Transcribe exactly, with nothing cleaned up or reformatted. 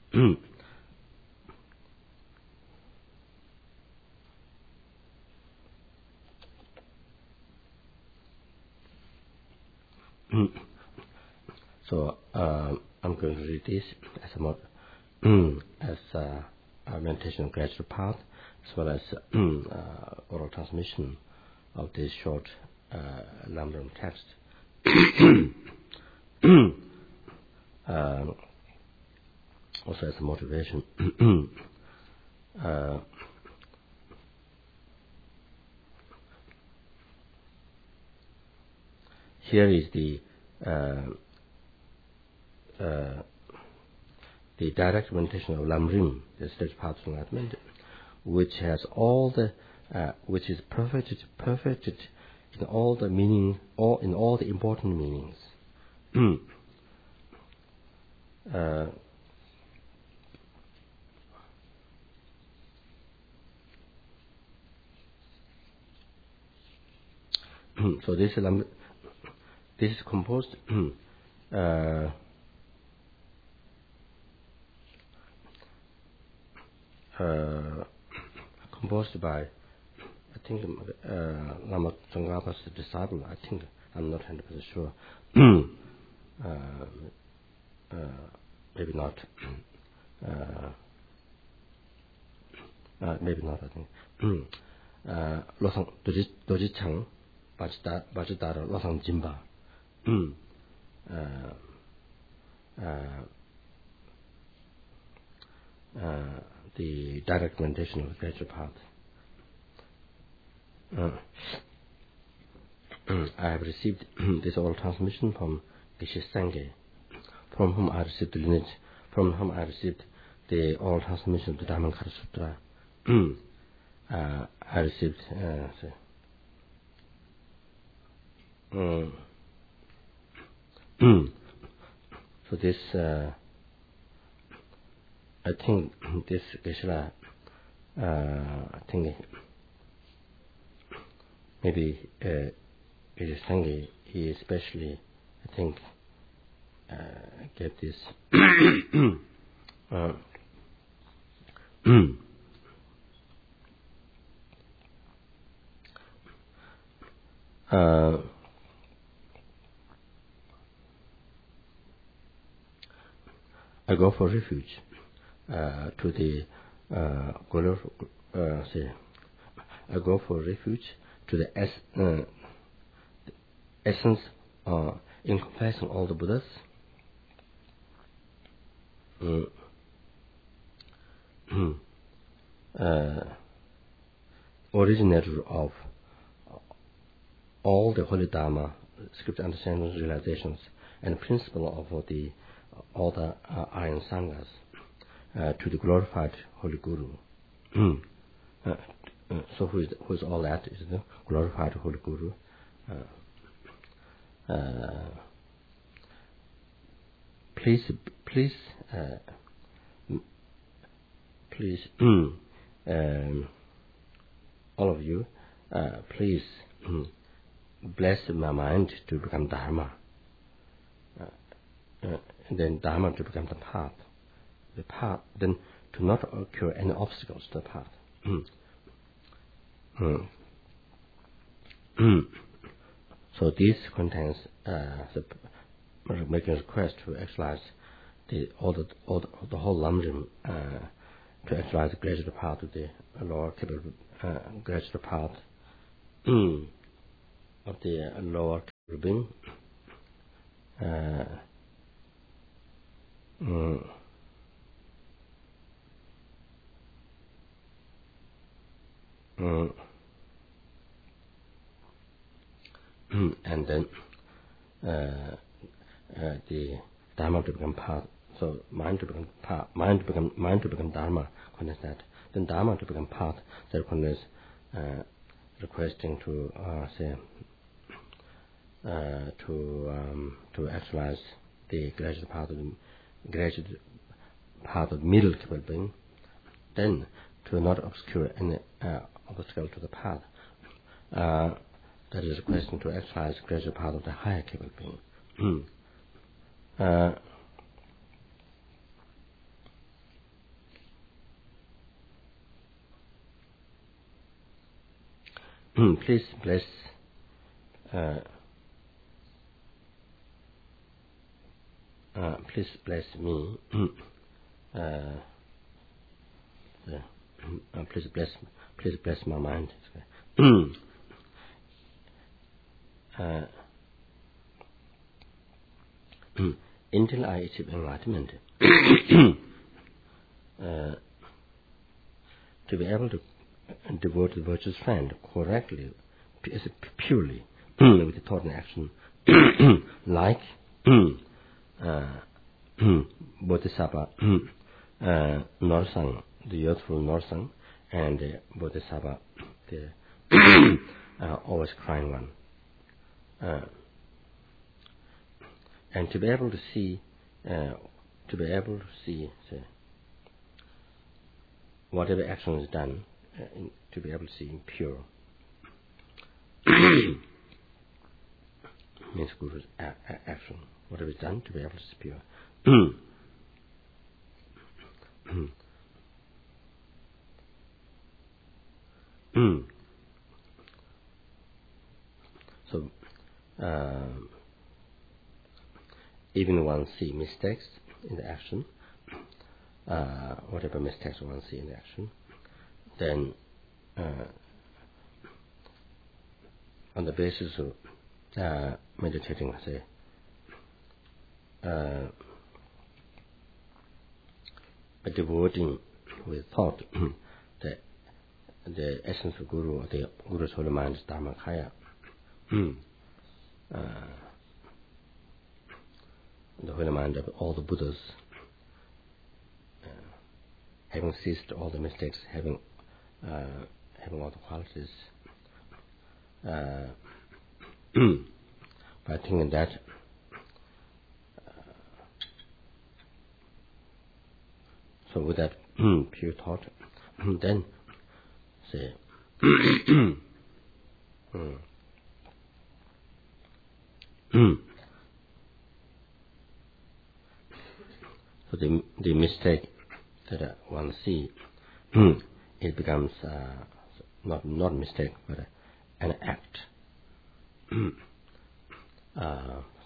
So uh, I'm going to read this as a mod, as uh, a meditation gradual path, as well as uh, oral transmission of this short uh, Lamrim text. uh, also as a motivation. uh, here is the uh, uh, the direct meditation of Lamrim, the stage path of enlightenment, which has all the, uh, which is perfected, perfected in all the meaning, all in all the important meanings. uh, so this is Lam, this is composed. uh, uh, composed by, I think, uh, Lama Tsongkhapa's disciple. I think, I'm not one hundred percent sure. uh, uh, maybe not. Uh, uh, maybe not, I think. uh, Losang Doji Chang Bajidara Losang Jimba. uh, uh, uh, the direct meditation of the gradual path. Uh, I have received this oral transmission from Geshe Sangye, from whom I received the lineage, from whom I received the oral transmission of the Dhammapada Sutra. uh, I received. Uh, say, um, so this, uh, I think this Geshe, uh, I think maybe uh, Geshe Sangye, he especially, I think, uh, gave this. uh, uh, I go for refuge uh, to the uh, uh, say, I go for refuge to the es- uh, essence, uh, encompassing all the Buddhas, mm. uh, originator of all the holy Dharma, scripture understandings, realizations, and principle of the all the uh, Aryan Sanghas, uh, to the glorified Holy Guru. uh, uh, so who is, who is all that? Is the glorified Holy Guru. Uh, uh, please, please, uh, please, um, all of you, uh, please bless my mind to become Dharma. Uh, uh, and then Dharma to become the path. The path, then to not occur any obstacles to the path. mm. So this contains uh, the making a request to exercise the all the all the, the whole Lamrim, uh, to exercise the gradual path of the lower capable uh, gradual path of the lower capable being. Uh, mm, mm, and then uh, uh, the Dharma to become path. So mind to become path, mind to become mind to become Dharma. Contains that. Then Dharma to become path. That contains uh, requesting to uh, say uh, to um, to actualize the gradual path of the gradual path of middle capable being. Then to not obscure any uh, obstacle to the path. Uh, that is a question to exercise gradual path of the higher capable being. uh, please bless uh, uh, please bless me. uh, the, uh, please bless please bless my mind. uh, until I achieve enlightenment, uh, to be able to devote the virtuous friend correctly, purely, with the thought and action, like uh, Bodhisattva uh, Norsang, the youthful Norsang, and uh, Bodhisattva, the uh, always crying one. Uh, and to be able to see, uh, to be able to see say, whatever action is done, uh, in, to be able to see pure, means Guru's a- a- action. Whatever is done, to be able to see pure. So, uh, even one see mistakes in the action, uh, whatever mistakes one see in the action, then uh, on the basis of uh, meditating, say, uh, devoting with thought the the essence of Guru, or the Guru's holy mind, Dharmakaya, uh, the holy mind of all the Buddhas, uh, having ceased all the mistakes, having uh, having all the qualities, uh, by thinking that uh, so with that pure thought, then say mm. So the the mistake that uh, one see, it becomes uh, not not a mistake, but uh, an act. uh,